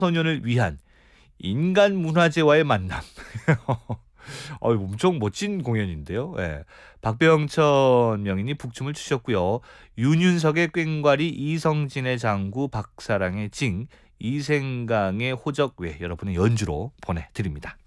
소년을 위한 인간 문화재와의 만남. 엄청 멋진 공연인데요. 예. 박병천 명인이 북춤을 추셨고요. 윤윤석의 꽹과리, 이성진의 장구, 박사랑의 징, 이생강의 호적외 여러분의 연주로 보내드립니다.